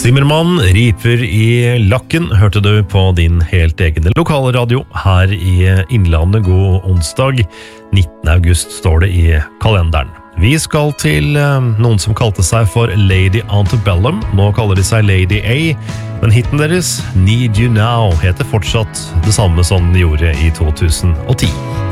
Zimmermann riper i lakken, hørte du på din helt egen lokale radio her i Innlandet. God onsdag, 19. august står det i kalenderen. Vi skal til noen som kalte seg for Lady Antebellum. Nå kaller de seg Lady A, men hitten deres, Need You Now, heter fortsatt det samme som de gjorde i 2010.